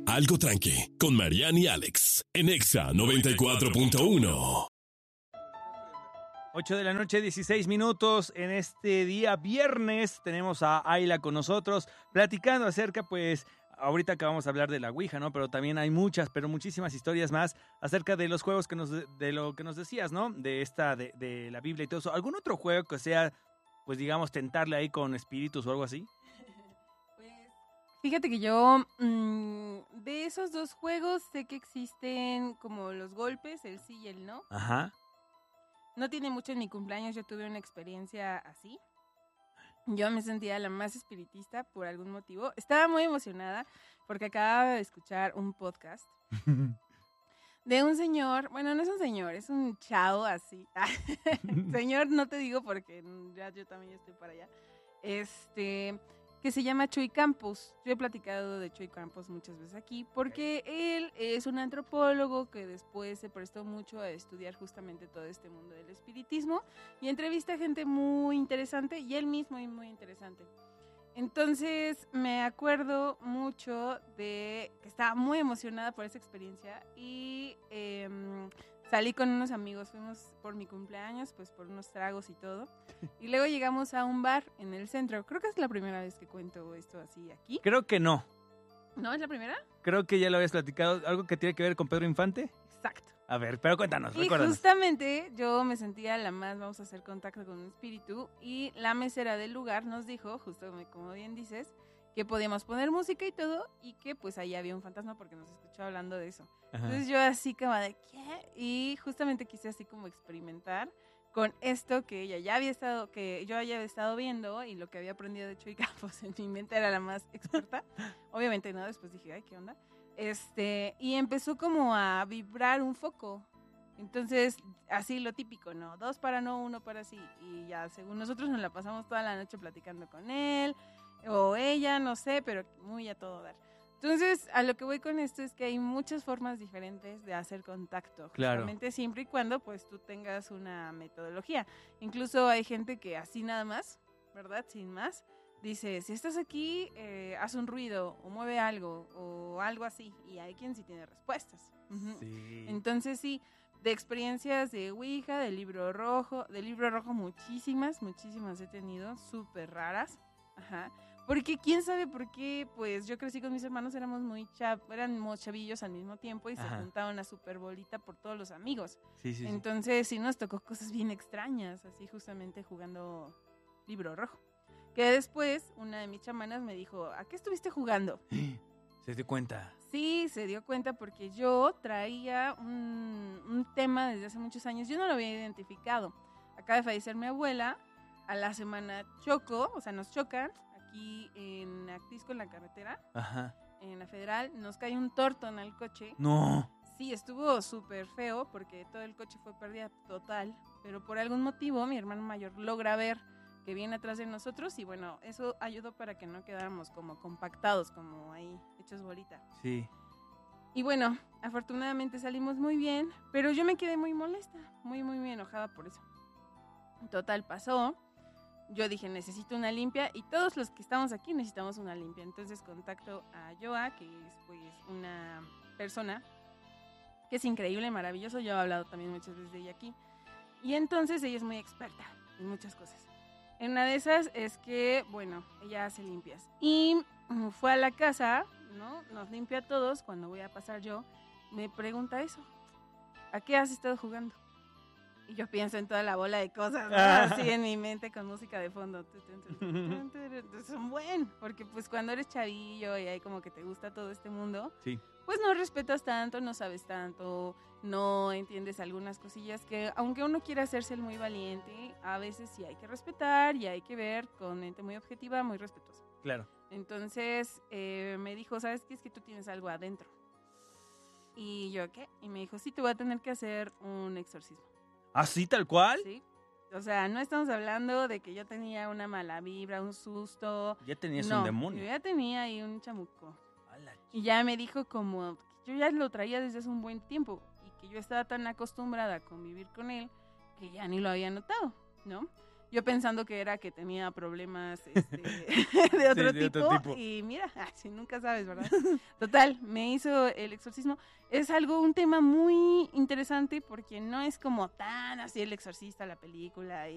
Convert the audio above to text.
Algo Tranqui, con Marian y Alex, en Exa 94.1. 8 de la noche, 16 minutos. En este día viernes tenemos a Ayla con nosotros platicando acerca, pues, ahorita acabamos de hablar de la Ouija, ¿no? Pero también hay muchísimas historias más acerca de los juegos de lo que nos decías, ¿no? De la Biblia y todo eso. ¿Algún otro juego que sea, pues, digamos, tentarle ahí con espíritus o algo así? Pues, fíjate que yo de esos dos juegos sé que existen como los golpes, el sí y el no. Ajá. No tiene mucho en mi cumpleaños, yo tuve una experiencia así. Yo me sentía la más espiritista por algún motivo. Estaba muy emocionada porque acababa de escuchar un podcast de un señor, bueno, no es un señor, es un chavo así. Señor, no te digo porque ya yo también estoy para allá. Que se llama Chuy Campos. Yo he platicado de Chuy Campos muchas veces aquí porque él es un antropólogo que después se prestó mucho a estudiar justamente todo este mundo del espiritismo y entrevista a gente muy interesante y él mismo es muy interesante. Entonces me acuerdo mucho de que estaba muy emocionada por esa experiencia y salí con unos amigos, fuimos por mi cumpleaños, pues por unos tragos y todo. Y luego llegamos a un bar en el centro. Creo que es la primera vez que cuento esto así aquí. Creo que no. ¿No es la primera? Creo que ya lo habías platicado. ¿Algo que tiene que ver con Pedro Infante? Exacto. A ver, pero cuéntanos, Y recuérdanos. justamente yo me sentía la más, vamos a hacer contacto con un espíritu y la mesera del lugar nos dijo, justo como bien dices, que podíamos poner música y todo y que pues ahí había un fantasma porque nos escuchó hablando de eso. Ajá. Entonces yo así como de ¿qué? Y justamente quise así como experimentar con esto que ella ya había estado, que yo ya había estado viendo y lo que había aprendido de Chuy Campos en mi mente era la más experta. Obviamente no, después dije, ay, ¿qué onda? Y empezó como a vibrar un foco. Entonces, así lo típico, ¿no? 2 para no, 1 para sí. Y ya, según nosotros nos la pasamos toda la noche platicando con él o ella, no sé, pero muy a todo dar. Entonces, a lo que voy con esto es que hay muchas formas diferentes de hacer contacto. Claro. Justamente siempre y cuando, pues, tú tengas una metodología. Incluso hay gente que así nada más, ¿verdad? Sin más. Dice, si estás aquí, haz un ruido o mueve algo o algo así. Y hay quien sí tiene respuestas. Uh-huh. Sí. Entonces sí, de experiencias de Ouija, del libro rojo muchísimas he tenido, súper raras. Ajá. Porque quién sabe por qué, pues yo crecí con mis hermanos, éramos chavillos al mismo tiempo y se juntaban una super bolita por todos los amigos. Sí. Entonces sí nos tocó cosas bien extrañas, así justamente jugando libro rojo. Que después una de mis chamanas me dijo, ¿a qué estuviste jugando? ¿Se dio cuenta? Sí, se dio cuenta porque yo traía un tema desde hace muchos años. Yo no lo había identificado. Acaba de fallecer mi abuela. A la semana nos chocan aquí en Actisco, en la carretera. Ajá. En la Federal. Nos cae un tortón al coche. No. Sí, estuvo súper feo porque todo el coche fue pérdida total. Pero por algún motivo mi hermano mayor logra ver que viene atrás de nosotros y bueno, eso ayudó para que no quedáramos como compactados, como ahí, hechos bolita. Sí. Y bueno, afortunadamente salimos muy bien, pero yo me quedé muy molesta, muy enojada por eso. Total, pasó. Yo dije, necesito una limpia y todos los que estamos aquí necesitamos una limpia. Entonces contacto a Joa, que es pues una persona que es increíble, maravilloso. Yo he hablado también muchas veces de ella aquí. Y entonces ella es muy experta en muchas cosas. En una de esas es que, bueno, ella hace limpias. Y fue a la casa, ¿no? Nos limpia a todos. Cuando voy a pasar yo, me pregunta eso. ¿A qué has estado jugando? Y yo pienso en toda la bola de cosas, ¿no? Así en mi mente con música de fondo. Es un buen, porque pues cuando eres chavillo y ahí como que te gusta todo este mundo, sí, pues no respetas tanto, no sabes tanto, no entiendes algunas cosillas que aunque uno quiera hacerse el muy valiente, a veces sí hay que respetar y hay que ver con mente muy objetiva, muy respetuosa. claro. Entonces me dijo, ¿sabes qué? Es que tú tienes algo adentro. Y yo, ¿qué? Y me dijo, sí, te voy a tener que hacer un exorcismo. ¿Así tal cual? Sí. O sea, no estamos hablando de que yo tenía una mala vibra, un susto. Ya tenías un demonio. Yo ya tenía ahí un chamuco. Y ya me dijo como, yo ya lo traía desde hace un buen tiempo y que yo estaba tan acostumbrada a convivir con él que ya ni lo había notado, ¿no? Yo pensando que era que tenía problemas de otro tipo. Y mira, sí, nunca sabes, ¿verdad? Total, me hizo el exorcismo. Es un tema muy interesante porque no es como tan así El Exorcista, la película,